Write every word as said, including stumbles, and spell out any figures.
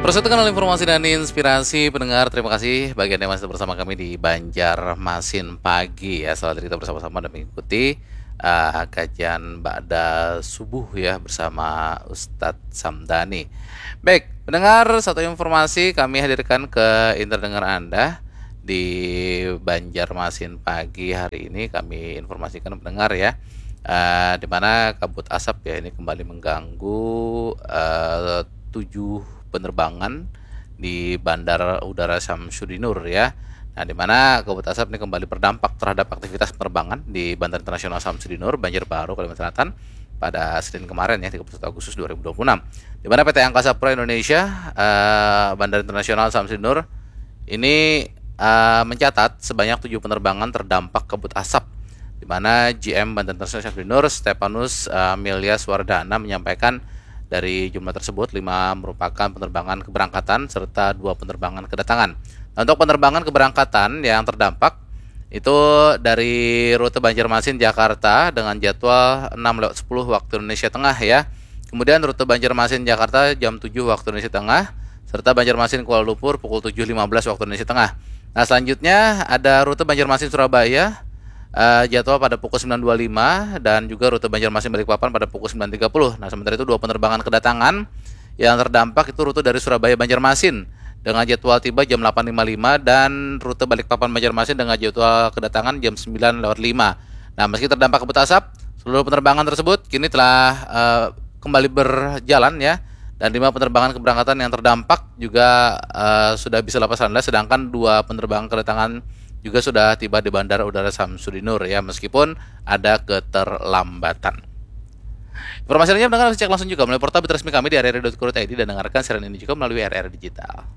Persatukan oleh informasi dan inspirasi pendengar, terima kasih bagi Anda yang masih bersama kami di Banjarmasin Pagi ya. Selamat kita bersama-sama dan mengikuti uh, kajian Ba'da Subuh ya bersama Ustadz Samdani. Baik, pendengar, satu informasi kami hadirkan ke interdengar Anda di Banjarmasin Pagi hari ini. Kami informasikan pendengar ya, uh, di mana kabut asap ya ini kembali mengganggu uh, tujuh penerbangan di Bandara Udara Syamsuddinur ya. Nah, di mana kabut asap ini kembali berdampak terhadap aktivitas penerbangan di Bandara Internasional Syamsuddinur, Banjarbaru, Kalimantan Selatan pada Senin kemarin ya, tiga puluh satu Agustus dua ribu dua puluh enam. Di mana P T Angkasa Pura Indonesia uh, Bandara Internasional Syamsuddinur ini uh, mencatat sebanyak tujuh penerbangan terdampak kabut asap, di mana G M Bandara Internasional Syamsuddinur Stepanus uh, Milyas Wardana menyampaikan dari jumlah tersebut, lima merupakan penerbangan keberangkatan serta dua penerbangan kedatangan. Nah, untuk penerbangan keberangkatan yang terdampak itu dari rute Banjarmasin Jakarta dengan jadwal enam lewat sepuluh waktu Indonesia Tengah ya. Kemudian rute Banjarmasin Jakarta jam tujuh waktu Indonesia Tengah serta Banjarmasin Kuala Lumpur pukul tujuh lima belas waktu Indonesia Tengah. Nah, selanjutnya ada rute Banjarmasin Surabaya Uh, jadwal pada pukul sembilan dua puluh lima dan juga rute Banjarmasin Balikpapan pada pukul sembilan tiga puluh. Nah, sementara itu dua penerbangan kedatangan yang terdampak itu rute dari Surabaya Banjarmasin dengan jadwal tiba jam delapan lima puluh lima dan rute Balikpapan Banjarmasin dengan jadwal kedatangan jam sembilan lewat lima. Nah, meski terdampak kabut asap, seluruh penerbangan tersebut kini telah uh, kembali berjalan ya, dan lima penerbangan keberangkatan yang terdampak juga uh, sudah bisa lepas landas, sedangkan dua penerbangan kedatangan juga sudah tiba di Bandara Udara Syamsuddinur ya, meskipun ada keterlambatan. Informasi lainnya pendengar bisa cek langsung juga melalui portal resmi kami di r r i dot co dot i d dan dengarkan siaran ini juga melalui R R Digital.